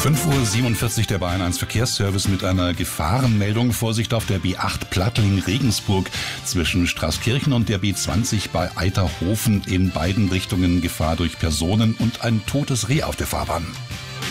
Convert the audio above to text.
5:47 Uhr der Bayern 1 Verkehrsservice mit einer Gefahrenmeldung. Vorsicht auf der B8 Plattling-Regensburg zwischen Straßkirchen und der B20 bei Eiterhofen. In beiden Richtungen Gefahr durch Personen und ein totes Reh auf der Fahrbahn.